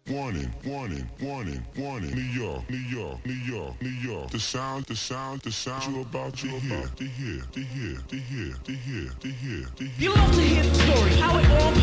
warning. New York, New York, New York, New York. The sound you're about to hear. You love to hear the story, how it all